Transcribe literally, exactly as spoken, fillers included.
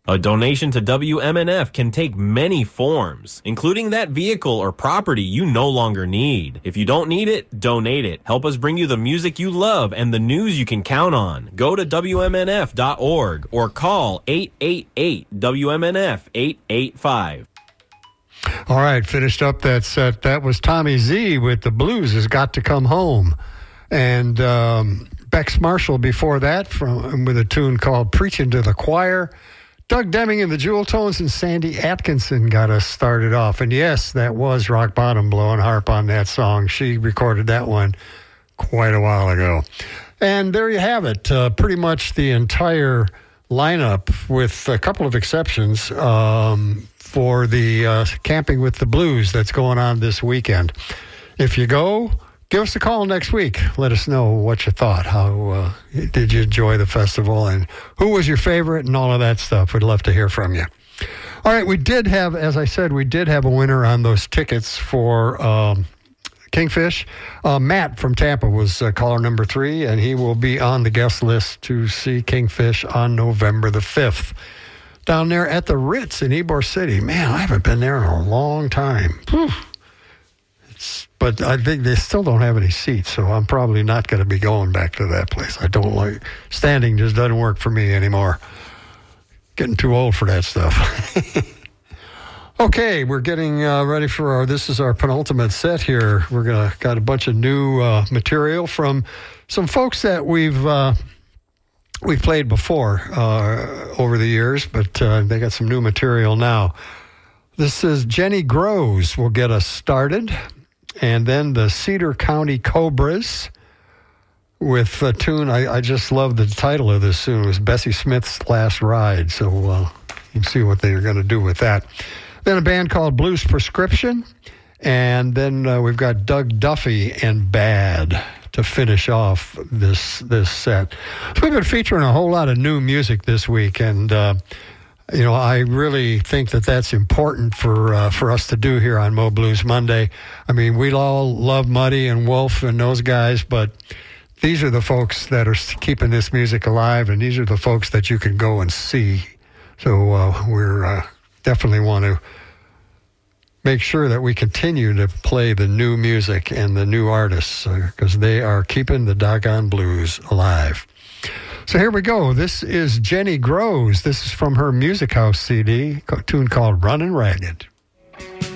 A donation to W M N F can take many forms, including that vehicle or property you no longer need. If you don't need it, donate it. Help us bring you the music you love and the news you can count on. Go to W M N F dot org or call eight eight eight W M N F eight eight five. All right, finished up that set. That was Tommy Z with The Blues Has Got to Come Home. And um, Bex Marshall before that from with a tune called Preaching to the Choir. Doug Deming and the Jewel Tones and Sandy Atkinson got us started off. And yes, that was Rock Bottom blowing harp on that song. She recorded that one quite a while ago. And there you have it. Uh, pretty much the entire lineup with a couple of exceptions um, for the uh, Camping with the Blues that's going on this weekend. If you go, give us a call next week. Let us know what you thought. How uh, did you enjoy the festival? And who was your favorite and all of that stuff? We'd love to hear from you. All right, we did have, as I said, we did have a winner on those tickets for um, Kingfish. Uh, Matt from Tampa was uh, caller number three, and he will be on the guest list to see Kingfish on November the fifth. Down there at the Ritz in Ybor City. Man, I haven't been there in a long time. Whew. But I think they still don't have any seats, so I'm probably not going to be going back to that place. I don't like, standing just doesn't work for me anymore. Getting too old for that stuff. Okay, we're getting uh, ready for our, this is our penultimate set here. We're going to, got a bunch of new uh, material from some folks that we've, uh, we've played before uh, over the years, but uh, they got some new material now. This is Jenny Groves will get us started. And then the Cedar County Cobras with a tune. I, I just love the title of this tune. It was Bessie Smith's Last Ride. So uh, you can see what they're going to do with that. Then a band called Blues Prescription. And then uh, we've got Doug Duffy and Bad to finish off this this set. So we've been featuring a whole lot of new music this week. And uh, you know, I really think that that's important for uh, for us to do here on Mo Blues Monday. I mean, we all love Muddy and Wolf and those guys, but these are the folks that are keeping this music alive, and these are the folks that you can go and see. So uh, we're uh, definitely want to make sure that we continue to play the new music and the new artists because uh, they are keeping the doggone blues alive. So here we go. This is Jenny Groves. This is from her Music House C D, a tune called Runnin' Ragged.